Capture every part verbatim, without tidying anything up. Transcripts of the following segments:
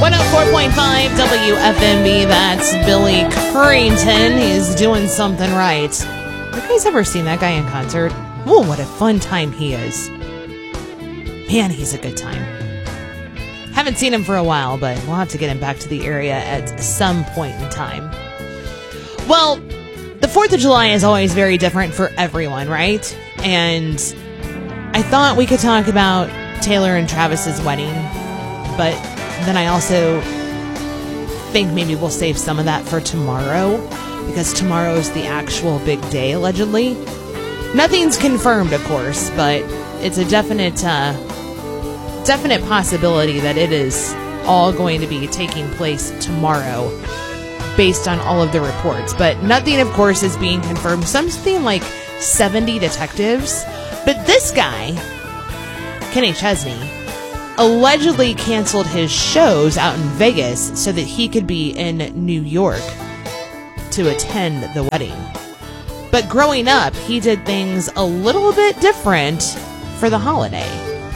one oh four point five W F M B, that's Billy Currington. He's doing something right. Have you guys ever seen that guy in concert? Oh, what a fun time he is. Man, he's a good time. Haven't seen him for a while, but we'll have to get him back to the area at some point in time. Well, the fourth of July is always very different for everyone, right? And I thought we could talk about Taylor and Travis's wedding, but then I also think maybe we'll save some of that for tomorrow, because tomorrow is the actual big day, allegedly. Nothing's confirmed, of course, but it's a definite, uh, definite possibility that it is all going to be taking place tomorrow, based on all of the reports. But nothing, of course, is being confirmed. Something like seventy detectives. But this guy, Kenny Chesney, allegedly canceled his shows out in Vegas so that he could be in New York to attend the wedding. But growing up, he did things a little bit different for the holiday.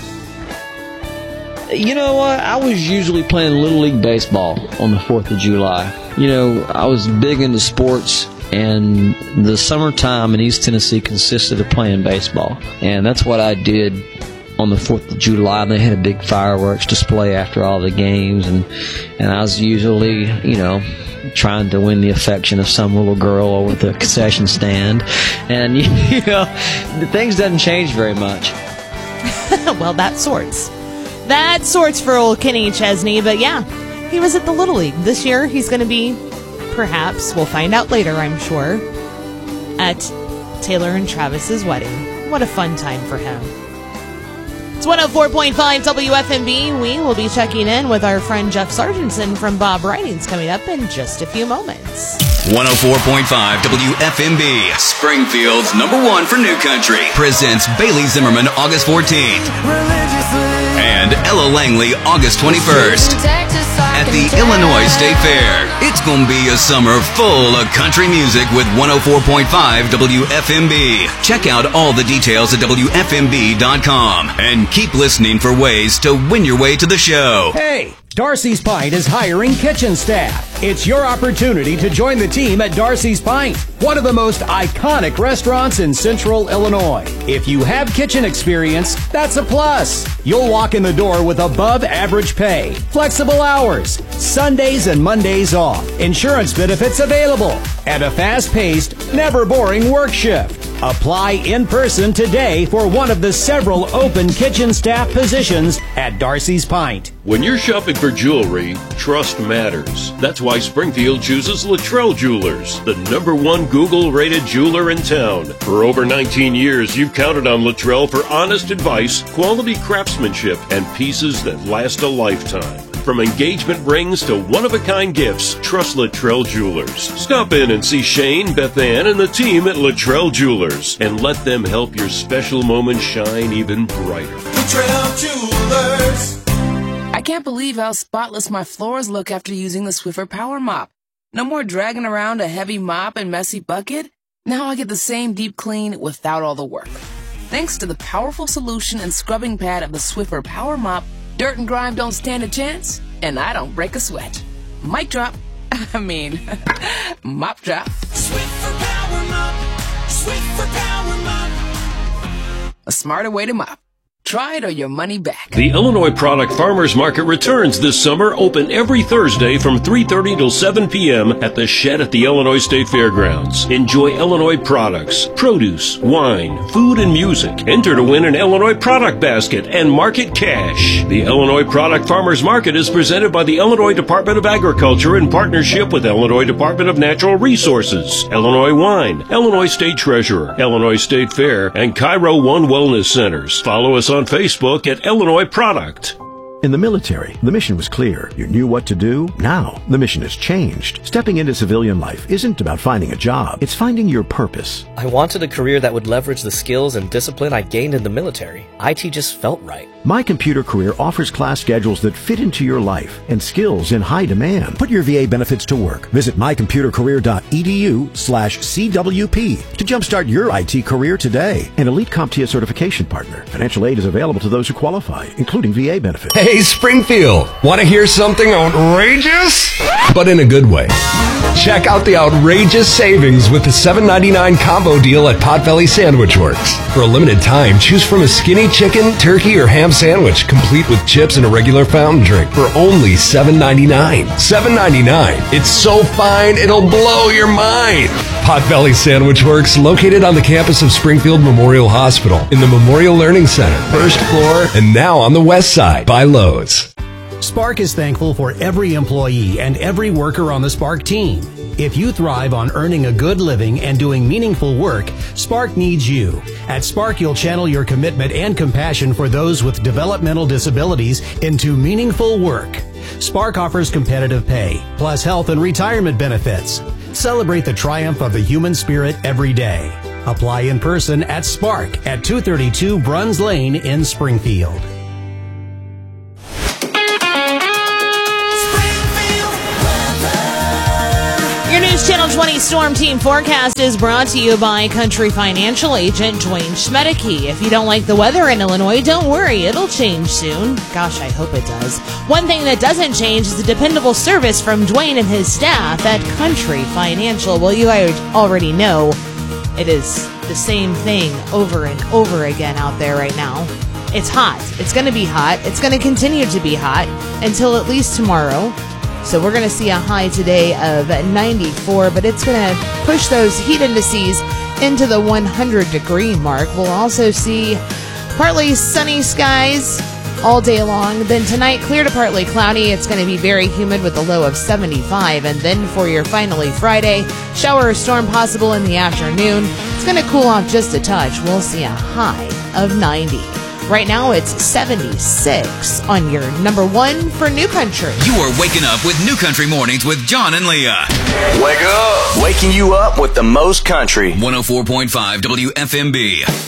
You know what? I was usually playing Little League Baseball on the fourth of July. You know, I was big into sports, and the summertime in East Tennessee consisted of playing baseball. And that's what I did on the fourth of July. They had a big fireworks display after all the games, and, and I was usually, you know, trying to win the affection of some little girl over at the concession stand. And, you know, things doesn't change very much. Well, that sorts. That sorts for old Kenny Chesney, but yeah, he was at the Little League. This year, he's going to be, perhaps, we'll find out later, I'm sure, at Taylor and Travis's wedding. What a fun time for him. It's one oh four point five W F M B. We will be checking in with our friend Jeff Sargentson from Bob Writings coming up in just a few moments. one oh four point five W F M B, Springfield's number one for new country, presents Bailey Zimmerman August fourteenth and Ella Langley August twenty-first at the Illinois State Fair. It's gonna be a summer full of country music with one oh four point five W F M B. Check out all the details at W F M B dot com and keep listening for ways to win your way to the show. Hey, Darcy's Pint is hiring kitchen staff. It's your opportunity to join the team at Darcy's Pint, one of the most iconic restaurants in Central Illinois. If you have kitchen experience, that's a plus. You'll walk in the door with above average pay, flexible hours, Sundays and Mondays off, insurance benefits available, and a fast-paced, never boring work shift. Apply in person today for one of the several open kitchen staff positions at Darcy's Pint. When you're shopping for jewelry, trust matters. That's why Springfield chooses Luttrell Jewelers, the number one Google-rated jeweler in town. For over nineteen years, you've counted on Luttrell for honest advice, quality craftsmanship, and pieces that last a lifetime. From engagement rings to one-of-a-kind gifts, trust Luttrell Jewelers. Stop in and see Shane, Beth Ann, and the team at Luttrell Jewelers, and let them help your special moment shine even brighter. Luttrell Jewelers. I can't believe how spotless my floors look after using the Swiffer Power Mop. No more dragging around a heavy mop and messy bucket. Now I get the same deep clean without all the work. Thanks to the powerful solution and scrubbing pad of the Swiffer Power Mop, dirt and grime don't stand a chance, and I don't break a sweat. Mic drop. I mean, mop drop. Swiffer Power Mop. Swiffer Power Mop. A smarter way to mop. Try it or your money back. The Illinois Product Farmers Market returns this summer, open every Thursday from three thirty till seven p.m. at the Shed at the Illinois State Fairgrounds. Enjoy Illinois products, produce, wine, food, and music. Enter to win an Illinois product basket and market cash. The Illinois Product Farmers Market is presented by the Illinois Department of Agriculture in partnership with Illinois Department of Natural Resources, Illinois Wine, Illinois State Treasurer, Illinois State Fair, and Cairo One Wellness Centers. Follow us on on Facebook at Illinois Product. In the military, the mission was clear. You knew what to do. Now, the mission has changed. Stepping into civilian life isn't about finding a job. It's finding your purpose. I wanted a career that would leverage the skills and discipline I gained in the military. I T just felt right. My Computer Career offers class schedules that fit into your life and skills in high demand. Put your V A benefits to work. Visit mycomputercareer.edu slash CWP to jumpstart your I T career today. An elite CompTIA certification partner. Financial aid is available to those who qualify, including V A benefits. Hey, Springfield, want to hear something outrageous? But in a good way. Check out the outrageous savings with the seven ninety-nine combo deal at Potbelly Sandwich Works. For a limited time, choose from a skinny chicken, turkey, or ham sandwich, complete with chips and a regular fountain drink for only seven ninety-nine. seven ninety-nine. It's so fine, it'll blow your mind. Potbelly Sandwich Works, located on the campus of Springfield Memorial Hospital in the Memorial Learning Center, first floor, and now on the west side by Lowe's. Spark is thankful for every employee and every worker on the Spark team. If you thrive on earning a good living and doing meaningful work, Spark needs you. At Spark, you'll channel your commitment and compassion for those with developmental disabilities into meaningful work. Spark offers competitive pay, plus health and retirement benefits. Celebrate the triumph of the human spirit every day. Apply in person at Spark at two thirty-two Bruns Lane in Springfield. Your News Channel twenty Storm Team forecast is brought to you by Country Financial agent Dwayne Schmedeke. If you don't like the weather in Illinois, don't worry, it'll change soon. Gosh, I hope it does. One thing that doesn't change is the dependable service from Dwayne and his staff at Country Financial. Well, you already know it is the same thing over and over again out there right now. It's hot. It's going to be hot. It's going to continue to be hot until at least tomorrow. So we're going to see a high today of ninety-four, but it's going to push those heat indices into the one hundred degree mark. We'll also see partly sunny skies all day long. Then tonight, clear to partly cloudy. It's going to be very humid with a low of seventy-five. And then for your finally Friday, shower or storm possible in the afternoon. It's going to cool off just a touch. We'll see a high of ninety. Right now, it's seventy-six on your number one for New Country. You are waking up with New Country Mornings with John and Leah. Wake up! Waking you up with the most country. one oh four point five W F M B.